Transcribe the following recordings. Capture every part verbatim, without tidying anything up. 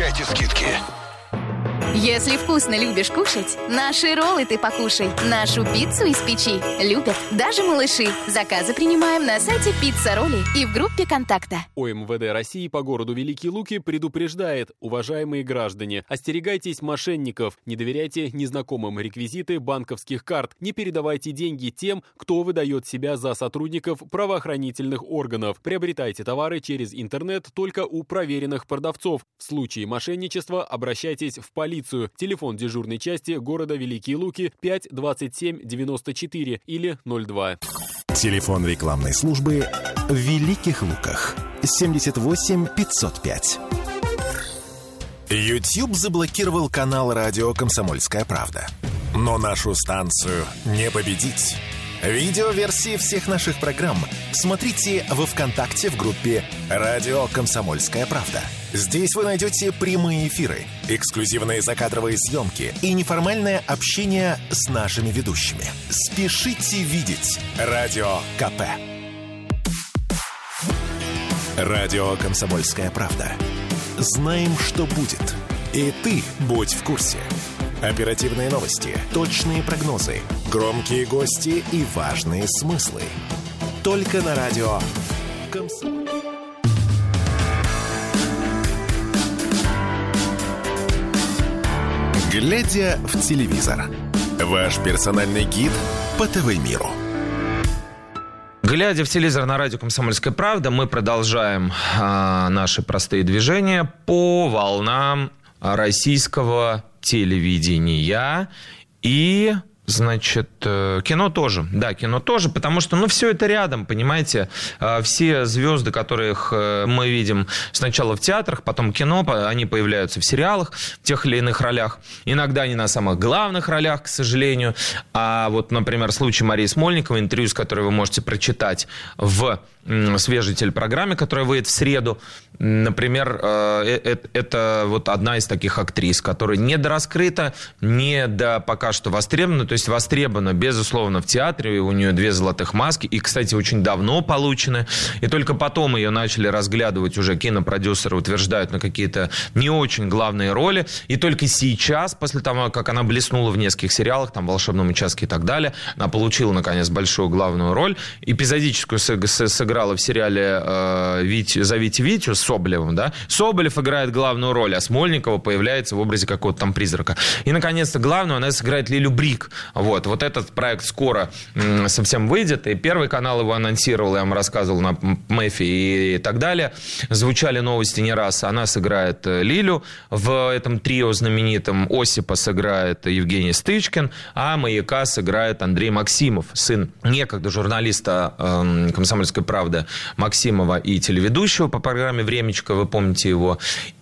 получайте скидки. Если вкусно любишь кушать, наши роллы ты покушай. Нашу пиццу из печи любят даже малыши. Заказы принимаем на сайте Пицца Ролли и в группе «Контакта». ОМВД России по городу Великие Луки предупреждает: уважаемые граждане, остерегайтесь мошенников, не доверяйте незнакомым реквизиты банковских карт, не передавайте деньги тем, кто выдает себя за сотрудников правоохранительных органов. Приобретайте товары через интернет только у проверенных продавцов. В случае мошенничества обращайтесь в полицию. Телефон дежурной части города Великие Луки пять двадцать семь девяносто четыре или ноль два. Телефон рекламной службы в Великих Луках семьдесят восемь пятьсот пять. YouTube заблокировал канал радио «Комсомольская правда». Но нашу станцию не победить. Видеоверсии всех наших программ смотрите во ВКонтакте в группе «Радио Комсомольская правда». Здесь вы найдете прямые эфиры, эксклюзивные закадровые съемки и неформальное общение с нашими ведущими. Спешите видеть Радио КП. Радио «Комсомольская правда». Знаем, что будет. И ты будь в курсе. Оперативные новости, точные прогнозы, громкие гости и важные смыслы. Только на радио «Комсомольская». Глядя в телевизор. Ваш персональный гид по ТВ-миру. Глядя в телевизор на радио «Комсомольская правда», мы продолжаем а, наши простые движения по волнам российского телевидения. И, значит, кино тоже. Да, кино тоже, потому что, ну, все это рядом, понимаете. Все звезды, которых мы видим сначала в театрах, потом в кино, они появляются в сериалах в тех или иных ролях. Иногда не на самых главных ролях, к сожалению. А вот, например, случай Марии Смольниковой, интервью с которой вы можете прочитать в свежей телепрограмме, которая выйдет в среду. Например, это вот одна из таких актрис, которая недораскрыта, не до пока что востребована, то есть востребована, безусловно, в театре, у нее две золотых маски, и, кстати, очень давно получены, и только потом ее начали разглядывать уже кинопродюсеры, утверждают на какие-то не очень главные роли, и только сейчас, после того, как она блеснула в нескольких сериалах, там, в «Волшебном участке» и так далее, она получила, наконец, большую главную роль, эпизодическую сыграла в сериале э, Вить, «Зовите Витю» с Соболевым, да? Соболев играет главную роль, а Смольникова появляется в образе какого-то там призрака. И, наконец-то, главную она сыграет Лилю Брик. Вот, вот этот проект скоро м, совсем выйдет, и Первый канал его анонсировал, я вам рассказывал на МЭФе и, и так далее. Звучали новости не раз. Она сыграет Лилю в этом трио знаменитом. Осипа сыграет Евгений Стычкин, а Маяка сыграет Андрей Максимов, сын некогда журналиста э, «Комсомольской правды» Максимова и телеведущего по программе «Времечко», вы помните его.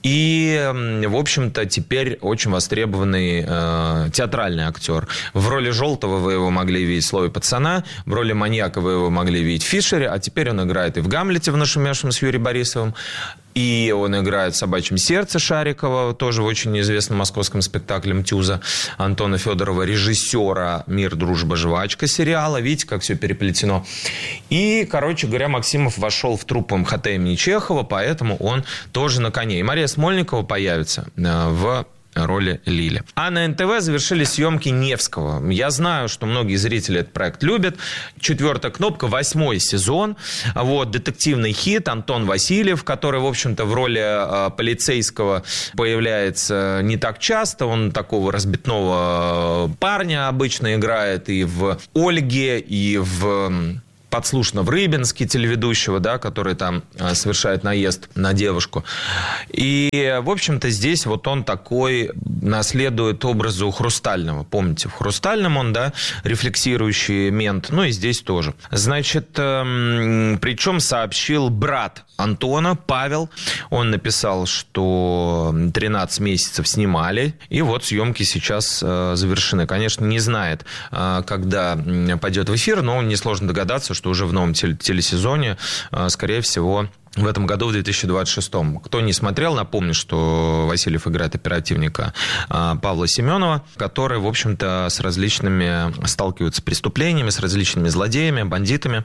И, в общем-то, теперь очень востребованный э, театральный актер. В роли Желтого вы его могли видеть в «Слове пацана», в роли маньяка вы его могли видеть в «Фишере», а теперь он играет и в «Гамлете» в нашумевшем с Юрием Борисовым. И он играет в «Собачьем сердце» Шарикова, тоже в очень известном московском спектакле «Мтюза» Антона Федорова, режиссера «Мир, дружба, жвачка» сериала. Видите, как все переплетено. И, короче говоря, Максимов вошел в труппу МХТ имени Чехова, поэтому он тоже на коне. И Мария Смольникова появится в роли Лили. А на эн тэ вэ завершили съемки «Невского». Я знаю, что многие зрители этот проект любят. Четвертая кнопка, восьмой сезон. Вот, детективный хит. Антон Васильев, который, в общем-то, в роли э, полицейского появляется не так часто. Он такого разбитного парня обычно играет и в «Ольге», и в... подслушно в Рыбинске телеведущего, да, который там совершает наезд на девушку. И, в общем-то, здесь вот он такой наследует образу Хрустального. Помните, в Хрустальном он, да, рефлексирующий мент. Ну и здесь тоже. Значит, эм, причем сообщил брат Антона, Павел. Он написал, что тринадцать месяцев снимали, и вот съемки сейчас э, завершены. Конечно, не знает, э, когда пойдет в эфир, но несложно догадаться, что уже в новом телесезоне, скорее всего, в этом году, в две тысячи двадцать шестом. Кто не смотрел, напомню, что Васильев играет оперативника Павла Семенова, который, в общем-то, с различными сталкивается с преступлениями, с различными злодеями, бандитами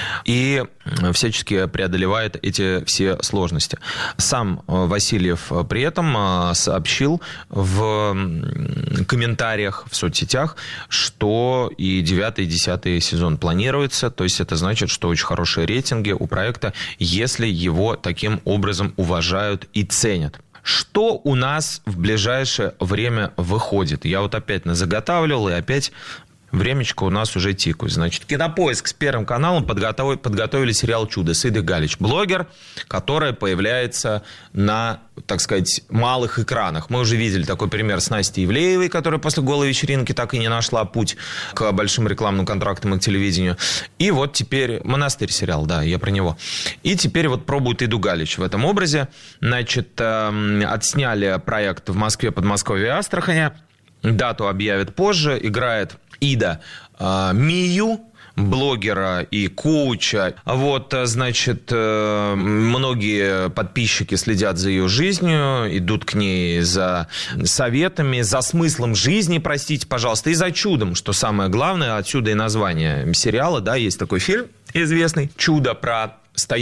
и всячески преодолевает эти все сложности. Сам Васильев при этом сообщил в комментариях в соцсетях, что и девятый, и десятый сезон планируется, то есть это значит, что очень хорошие рейтинги у проекта, если его таким образом уважают и ценят. Что у нас в ближайшее время выходит? Я вот опять назаготавливал, и опять времечко у нас уже тикает. Значит, Кинопоиск с Первым каналом подготовили, подготовили сериал «Чудо» с Идой Галич. Блогер, которая появляется на, так сказать, малых экранах. Мы уже видели такой пример с Настей Ивлеевой, которая после «Голой вечеринки» так и не нашла путь к большим рекламным контрактам и к телевидению. И вот теперь «Монастырь» сериал, да, я про него. И теперь вот пробуют Иду Галич в этом образе. Значит, отсняли проект в Москве, Подмосковье и Астрахани. Дату объявят позже. Играет Ида э, Мию, блогера и коуча. Вот, значит, э, многие подписчики следят за ее жизнью, идут к ней за советами, за смыслом жизни, простите, пожалуйста, и за чудом, что самое главное. Отсюда и название сериала, да, есть такой фильм известный «Чудо», про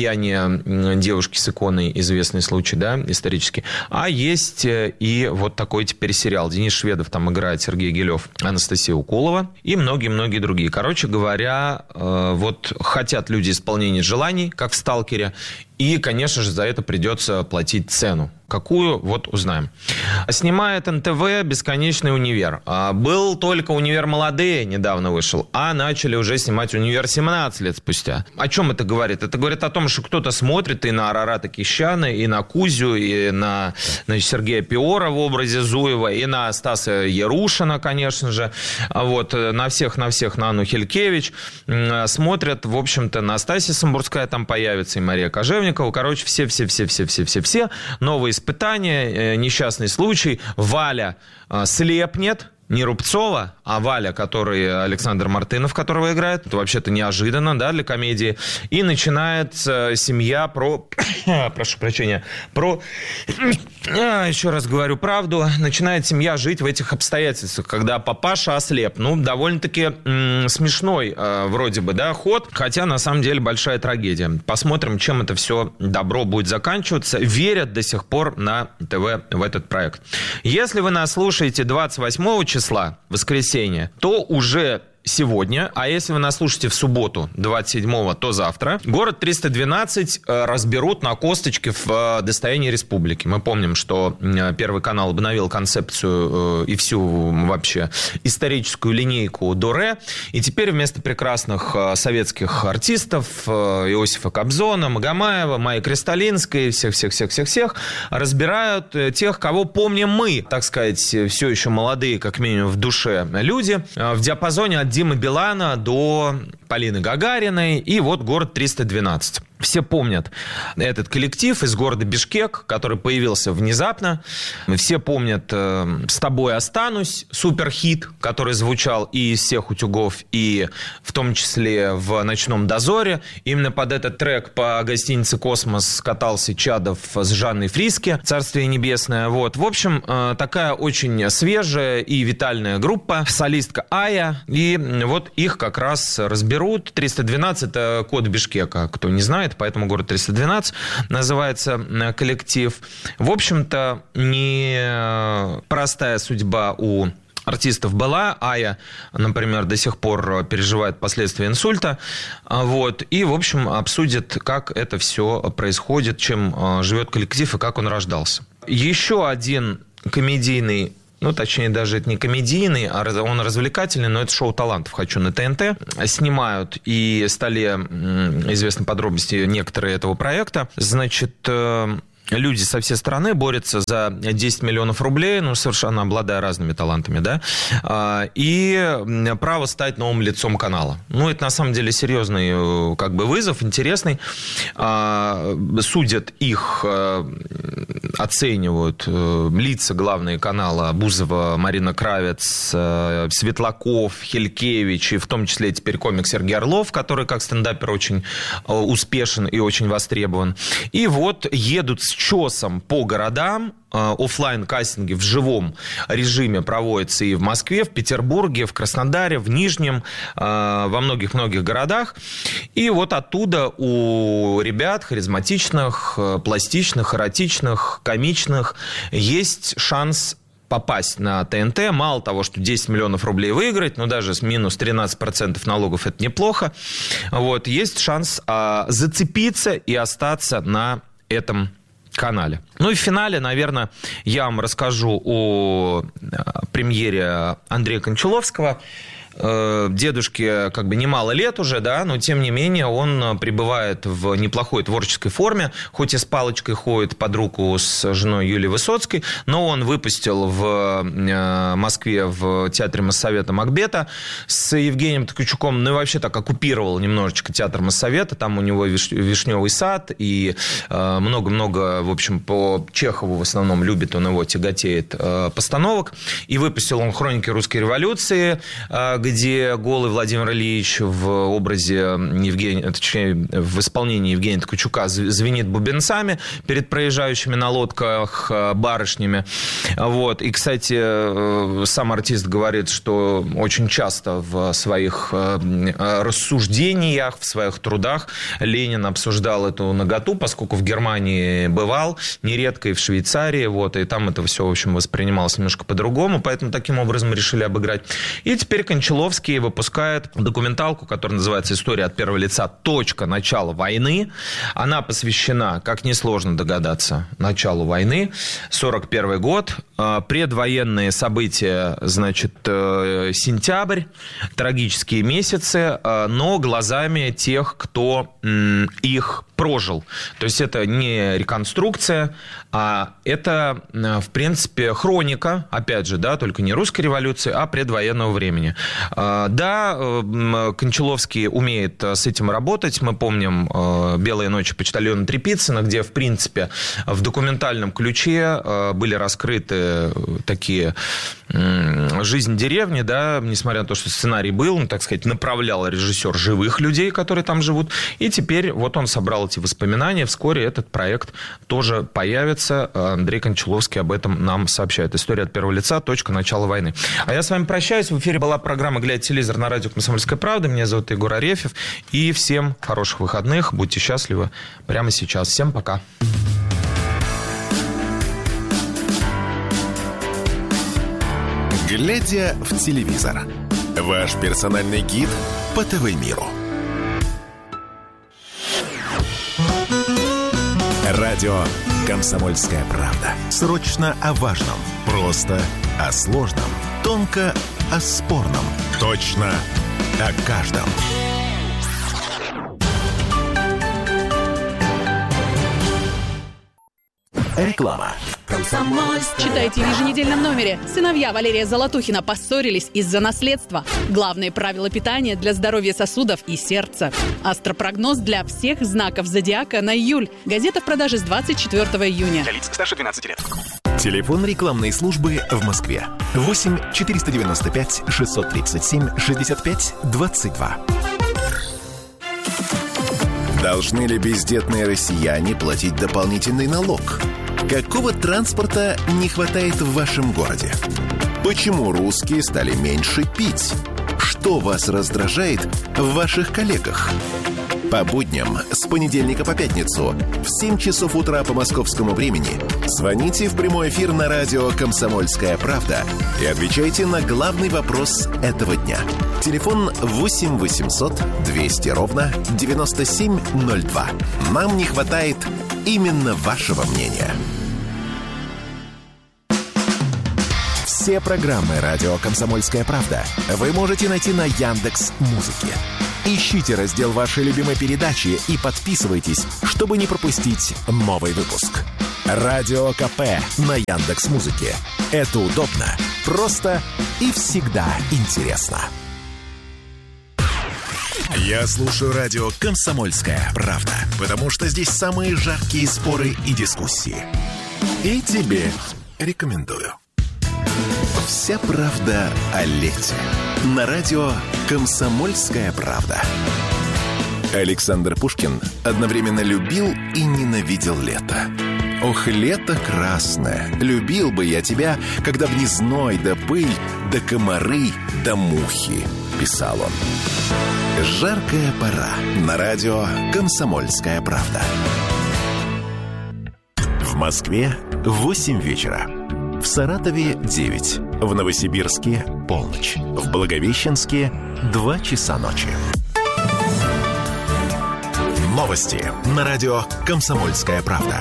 стояние девушки с иконой, известный случай, да, исторический. А есть и вот такой теперь сериал. Денис Шведов там играет, Сергей Гелев, Анастасия Уколова и многие-многие другие. Короче говоря, вот хотят люди исполнения желаний, как в «Сталкере», и, конечно же, за это придется платить цену. Какую? Вот узнаем. Снимает эн тэ вэ «Бесконечный универ». Был только «Универ молодые», недавно вышел, а начали уже снимать «Универ семнадцать» лет спустя. О чем это говорит? Это говорит о том, что кто-то смотрит и на Арарата Кищана, и на Кузю, и на, значит, Сергея Пиора в образе Зуева, и на Стаса Ярушина, конечно же. Вот, на всех, на всех, на Анну Хилькевич. Смотрят, в общем-то, Настасья Самбурская там появится, и Мария Кожевникова. Короче, все-все-все-все-все-все-все. Новые испытания, несчастный случай. Валя слепнет. Не Рубцова, а Валя, который Александр Мартынов, которого играет. Это вообще-то неожиданно, да, для комедии. И начинается семья про... Прошу прощения. Про... Еще раз говорю правду. Начинает семья жить в этих обстоятельствах, когда папаша ослеп. Ну, довольно-таки м- смешной э, вроде бы, да, ход. Хотя, на самом деле, большая трагедия. Посмотрим, чем это все добро будет заканчиваться. Верят до сих пор на ТВ в этот проект. Если вы нас слушаете двадцать восьмого числа, воскресенье, то уже сегодня, а если вы нас слушаете в субботу, двадцать седьмого, то завтра, город триста двенадцать разберут на косточке в достоянии республики. Мы помним, что Первый канал обновил концепцию и всю вообще историческую линейку Доре, и теперь вместо прекрасных советских артистов Иосифа Кобзона, Магомаева, Майи Кристалинской, всех-всех-всех-всех-всех разбирают тех, кого помним мы, так сказать, все еще молодые, как минимум в душе люди, в диапазоне от Димы Билана до Полины Гагариной, и вот город триста двенадцать. Все помнят этот коллектив из города Бишкек, который появился внезапно. Все помнят э, «С тобой останусь», суперхит, который звучал и из всех утюгов, и в том числе в «Ночном дозоре». Именно под этот трек по гостинице «Космос» катался Чадов с Жанной Фриске, «Царствие небесное». Вот. В общем, э, такая очень свежая и витальная группа, солистка Ая. И вот их как раз разберут. триста двенадцать – это код Бишкека, кто не знает. Поэтому город триста двенадцать называется коллектив. В общем-то, не простая судьба у артистов была. Ая, например, до сих пор переживает последствия инсульта. Вот. И, в общем, обсудит, как это все происходит, чем живет коллектив и как он рождался. Еще один комедийный, ну, точнее, даже это не комедийный, а он развлекательный, но это шоу талантов «Хочу» на ТНТ. Снимают, и стали известны подробности некоторые этого проекта. Значит, люди со всей страны борются за десять миллионов рублей, ну, совершенно обладая разными талантами, да, и право стать новым лицом канала. Ну, это на самом деле серьезный, как бы, вызов, интересный. Судят их оценивают э, лица главные канала Бузова, Марина Кравец, э, Светлаков, Хелькевич, и в том числе теперь комик Сергей Орлов, который как стендапер очень э, успешен и очень востребован. И вот едут с чесом по городам. Оффлайн-кастинги в живом режиме проводятся и в Москве, в Петербурге, в Краснодаре, в Нижнем, во многих-многих городах. И вот оттуда у ребят харизматичных, пластичных, эротичных, комичных есть шанс попасть на ТНТ. Мало того, что десять миллионов рублей выиграть, но даже с минус тринадцать процентов налогов это неплохо. Вот, есть шанс а, зацепиться и остаться на этом канале. Ну и в финале, наверное, я вам расскажу о премьере Андрея Кончаловского. Дедушке как бы немало лет уже, да, но тем не менее он пребывает в неплохой творческой форме, хоть и с палочкой ходит под руку с женой Юлией Высоцкой, но он выпустил в Москве в театре Моссовета Макбета с Евгением Ткачуком, ну и вообще так оккупировал немножечко театр Моссовета, там у него Вишневый сад и много-много, в общем, по Чехову в основном любит он его, тяготеет постановок, и выпустил он «Хроники русской революции», где голый Владимир Ильич в образе Евгения, точнее, в исполнении Евгения Ткачука звенит бубенцами перед проезжающими на лодках барышнями. Вот. И, кстати, сам артист говорит, что очень часто в своих рассуждениях, в своих трудах Ленин обсуждал эту наготу, поскольку в Германии бывал, нередко и в Швейцарии, вот, и там это все, в общем, воспринималось немножко по-другому, поэтому таким образом решили обыграть. И теперь Кончаловский выпускает документалку, которая называется «История от первого лица. Точка. Начало войны». Она посвящена, как несложно догадаться, началу войны. сорок первый год. Предвоенные события, значит, сентябрь. Трагические месяцы, но глазами тех, кто их прожил. То есть это не реконструкция, а это, в принципе, хроника, опять же, да, только не русской революции, а предвоенного времени. Да, Кончаловский умеет с этим работать. Мы помним «Белые ночи» почтальона Трепицына, где, в принципе, в документальном ключе были раскрыты такие жизнь деревни, да, несмотря на то, что сценарий был, ну, так сказать, направлял режиссер живых людей, которые там живут. И теперь вот он собрал эти воспоминания. Вскоре этот проект тоже появится. Андрей Кончаловский об этом нам сообщает. «История от первого лица. Точка. Начало войны». А я с вами прощаюсь. В эфире была программа «Глядя телевизор» на радио «Комсомольская правда». Меня зовут Егор Арефьев. И всем хороших выходных. Будьте счастливы прямо сейчас. Всем пока. «Глядя в телевизор». Ваш персональный гид по ТВ-миру. Радио «Комсомольская правда». Срочно о важном. Просто о сложном. Тонко о спорном. Точно о каждом. Реклама. Читайте в еженедельном номере. Сыновья Валерия Золотухина поссорились из-за наследства. Главные правила питания для здоровья сосудов и сердца. Астропрогноз для всех знаков зодиака на июль. Газета в продаже с двадцать четвёртого июня. Для лиц старше двенадцати лет. Телефон рекламной службы в Москве. восемь четыреста девяносто пять шестьсот тридцать семь шестьдесят пять двадцать два. Должны ли бездетные россияне платить дополнительный налог? Какого транспорта не хватает в вашем городе? Почему русские стали меньше пить? Что вас раздражает в ваших коллегах? По будням с понедельника по пятницу в семь часов утра по московскому времени звоните в прямой эфир на радио «Комсомольская правда» и отвечайте на главный вопрос этого дня. Телефон восемь восемьсот двести ровно девяносто семь ноль два. Нам не хватает именно вашего мнения. Все программы радио «Комсомольская правда» вы можете найти на Яндекс.Музыке. Ищите раздел вашей любимой передачи и подписывайтесь, чтобы не пропустить новый выпуск. Радио КП на Яндекс.Музыке. Это удобно, просто и всегда интересно. Я слушаю радио «Комсомольская правда», потому что здесь самые жаркие споры и дискуссии. И тебе рекомендую. Вся правда о лете. На радио «Комсомольская правда». Александр Пушкин одновременно любил и ненавидел лето. «Ох, лето красное, любил бы я тебя, когда б не зной да пыль, да комары, да мухи», — писал он. Жаркая пора. На радио «Комсомольская правда». В Москве восемь вечера. В Саратове девять. В Новосибирске полночь. В Благовещенске два часа ночи. Новости на радио «Комсомольская правда».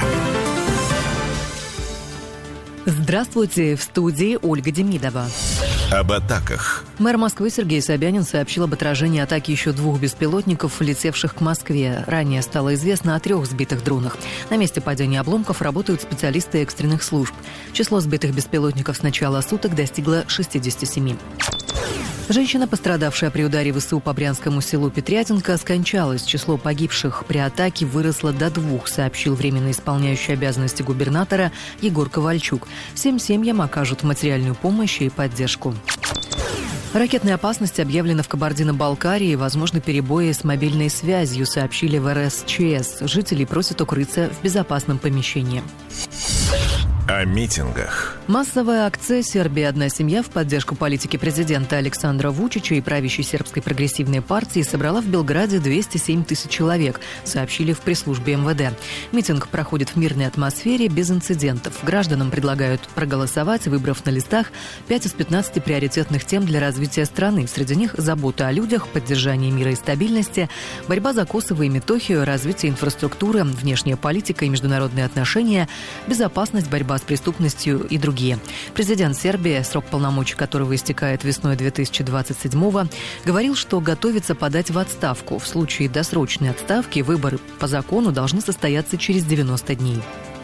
Здравствуйте, в студии Ольга Демидова. Об атаках. Мэр Москвы Сергей Собянин сообщил об отражении атаки еще двух беспилотников, летевших к Москве. Ранее стало известно о трех сбитых дронах. На месте падения обломков работают специалисты экстренных служб. Число сбитых беспилотников с начала суток достигло шестьдесят семь. Женщина, пострадавшая при ударе ВСУ по брянскому селу Петрятинка, скончалась. Число погибших при атаке выросло до двух, сообщил временно исполняющий обязанности губернатора Егор Ковальчук. Всем семьям окажут материальную помощь и поддержку. Ракетная опасность объявлена в Кабардино-Балкарии. Возможны перебои с мобильной связью, сообщили в эр эс че эс. Жителей просят укрыться в безопасном помещении. О митингах. Массовая акция «Сербия. Одна семья» в поддержку политики президента Александра Вучича и правящей сербской прогрессивной партии собрала в Белграде двести семь тысяч человек, сообщили в пресс-службе эм вэ дэ. Митинг проходит в мирной атмосфере, без инцидентов. Гражданам предлагают проголосовать, выбрав на листах пять из пятнадцати приоритетных тем для развития страны. Среди них забота о людях, поддержание мира и стабильности, борьба за Косово и Метохию, развитие инфраструктуры, внешняя политика и международные отношения, безопасность, борьба с преступностью и другие. Президент Сербии, срок полномочий которого истекает весной две тысячи двадцать седьмого, говорил, что готовится подать в отставку. В случае досрочной отставки выборы по закону должны состояться через девяносто дней.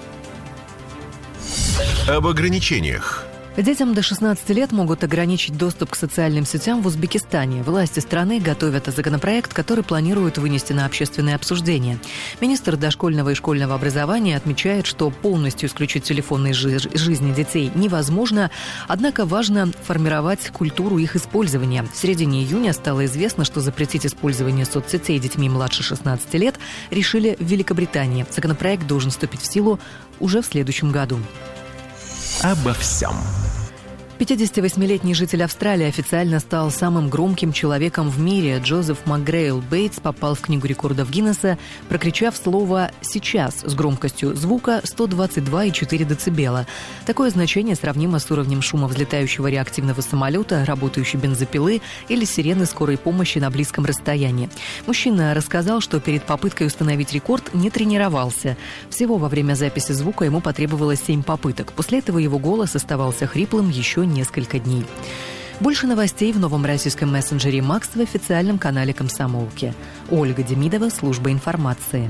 Об ограничениях. Детям до шестнадцати лет могут ограничить доступ к социальным сетям в Узбекистане. Власти страны готовят законопроект, который планируют вынести на общественное обсуждение. Министр дошкольного и школьного образования отмечает, что полностью исключить телефоны из жизни детей невозможно, однако важно формировать культуру их использования. В середине июня стало известно, что запретить использование соцсетей детьми младше шестнадцати лет решили в Великобритании. Законопроект должен вступить в силу уже в следующем году. Обо всем. пятидесятивосьмилетний житель Австралии официально стал самым громким человеком в мире. Джозеф МакГрейл Бейтс попал в Книгу рекордов Гиннесса, прокричав слово «сейчас» с громкостью звука сто двадцать два и четыре децибела. Такое значение сравнимо с уровнем шума взлетающего реактивного самолета, работающей бензопилы или сирены скорой помощи на близком расстоянии. Мужчина рассказал, что перед попыткой установить рекорд не тренировался. Всего во время записи звука ему потребовалось семь попыток. После этого его голос оставался хриплым еще несколько дней. Больше новостей в новом российском мессенджере «Макс» в официальном канале «Комсомолки». Ольга Демидова, служба информации.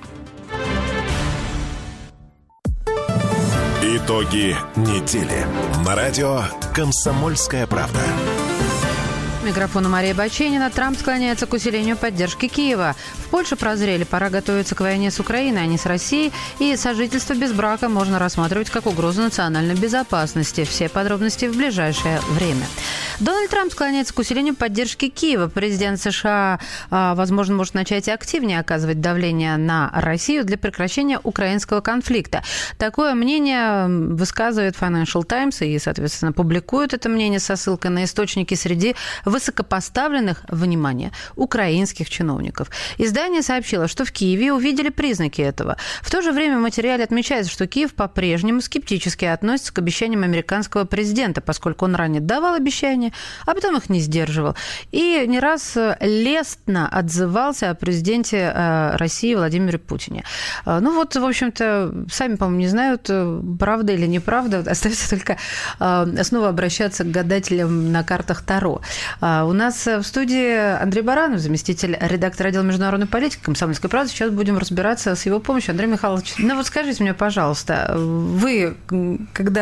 Итоги недели. На радио «Комсомольская правда». Микрофон у Марии Баченина. Трамп склоняется к усилению поддержки Киева. В Польше прозрели, пора готовиться к войне с Украиной, а не с Россией. И сожительство без брака можно рассматривать как угрозу национальной безопасности. Все подробности в ближайшее время. Дональд Трамп склоняется к усилению поддержки Киева. Президент США, возможно, может начать активнее оказывать давление на Россию для прекращения украинского конфликта. Такое мнение высказывает Financial Times и, соответственно, публикует это мнение со ссылкой на источники среди высокопоставленных, внимание, украинских чиновников. Издание сообщило, что в Киеве увидели признаки этого. В то же время в материале отмечается, что Киев по-прежнему скептически относится к обещаниям американского президента, поскольку он ранее давал обещания, а потом их не сдерживал. И не раз лестно отзывался о президенте России Владимире Путине. Ну вот, в общем-то, сами, по-моему, не знают, правда или неправда. Остается только снова обращаться к гадателям на картах Таро. У нас в студии Андрей Баранов, заместитель редактора отдела международной политики «Комсомольской правды». Сейчас будем разбираться с его помощью. Андрей Михайлович, ну вот скажите мне, пожалуйста, вы, когда